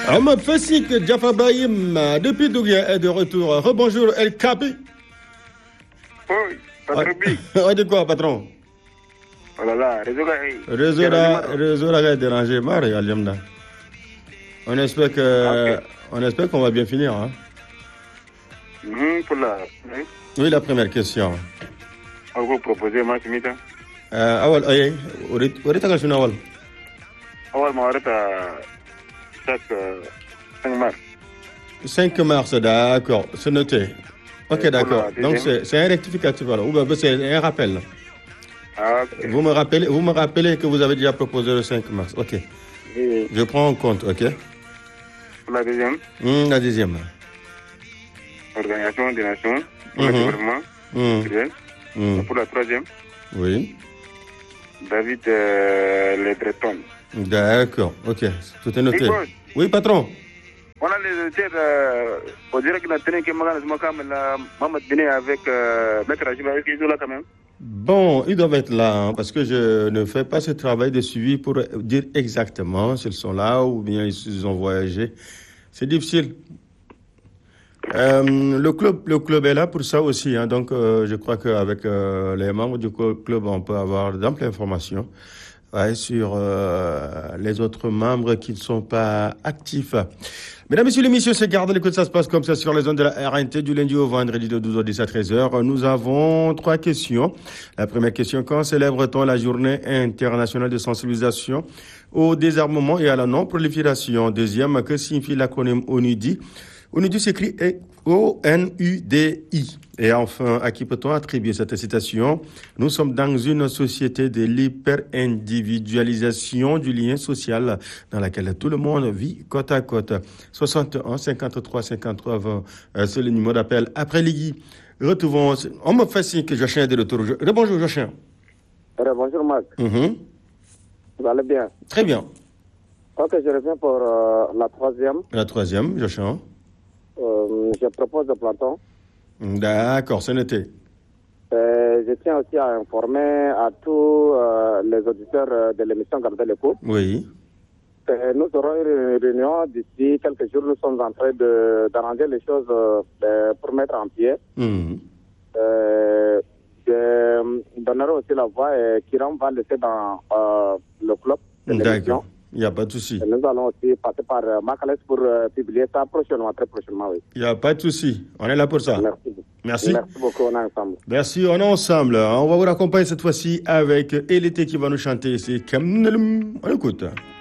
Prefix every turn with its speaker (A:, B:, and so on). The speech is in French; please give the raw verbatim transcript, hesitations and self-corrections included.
A: Ahmed Fassik Jaffa Bayim, depuis Dougia est de retour. Rebonjour El Kabi.
B: Oui, patron B.
A: On dit quoi, patron?
B: Oh là là, réseau
A: Réseau là, réseau là est dérangé, Marie Aliamda. On espère que, okay. on espère qu'on va bien finir, hein.
B: Mm-hmm, pour la, oui.
A: oui, la première question.
B: On vous proposez match mi-temps.
A: Euh, awal, aye, orita ka shuna awal.
B: Awal ma orita chaque cinq mars.
A: cinq mars, d'accord, c'est noté. Ok, d'accord. Donc c'est, c'est un rectificatif, alors, ou bien c'est un rappel.
B: Ah, okay.
A: Vous me rappelez, vous me rappelez que vous avez déjà proposé le cinq mars. Ok.
B: Oui.
A: Je prends en compte, ok.
B: Pour la deuxième.
A: Mmh, la deuxième.
B: Organisation des Nations. Pour
A: mmh.
B: le développement.
A: Mmh. Mmh.
B: Pour la troisième.
A: Oui.
B: David euh, Les Bretons.
A: D'accord, ok. Tout est noté. Oui, patron.
B: On a les auditeurs, euh, on dirait qu'il a tenu que Mohamed Bine avec euh, Maître Rajiv, avec Isola quand même.
A: Bon, ils doivent être là, hein, parce que je ne fais pas ce travail de suivi pour dire exactement s'ils sont là ou bien ils ont voyagé. C'est difficile. Euh, le club, le club est là pour ça aussi, hein, donc euh, je crois qu'avec euh, les membres du club, on peut avoir d'amples informations ouais, sur euh, les autres membres qui ne sont pas actifs. Mesdames, Messieurs, l'émission se garde. L'écoute, ça se passe comme ça sur les zones de la R N T du lundi au vendredi de douze heures dix à treize heures. Nous avons trois questions. La première question, quand célèbre-t-on la journée internationale de sensibilisation au désarmement et à la non-prolifération? Deuxième, que signifie l'acronyme ONUDI? ONUDI s'écrit O N U D I. Et enfin, à qui peut-on attribuer cette citation? Nous sommes dans une société de l'hyper-individualisation du lien social dans laquelle tout le monde vit côte à côte. soixante et un cinquante-trois cinquante-trois vingt, c'est le numéro d'appel. Après Ligui, retrouvons... On me fait signe que Jochin est de retour. Bonjour Jochin.
B: Bonjour Marc.
A: Mm-hmm.
B: Vous allez bien?
A: Très bien.
B: Ok, je reviens pour euh, la troisième.
A: La troisième, Jochin.
B: Euh, je propose de Platon.
A: D'accord, c'est noté.
B: Euh, je tiens aussi à informer à tous euh, les auditeurs de l'émission Garder l'écho.
A: Oui.
B: Euh, nous aurons une réunion d'ici quelques jours. Nous sommes en train de, d'arranger les choses euh, pour mettre en pied.
A: Mmh.
B: Euh, je donnerai aussi la voix et Kiram va laisser dans euh, le club de l'émission.
A: D'accord. Il n'y a pas de souci.
B: Et nous allons aussi passer par euh, Macalès pour euh, publier ça prochainement, très prochainement, oui.
A: Il n'y a pas de souci. On est là pour ça.
B: Merci.
A: Merci.
B: Merci beaucoup, on est ensemble.
A: Merci, on est ensemble. On va vous raccompagner cette fois-ci avec Elité qui va nous chanter. C'est Kamnelum. On écoute.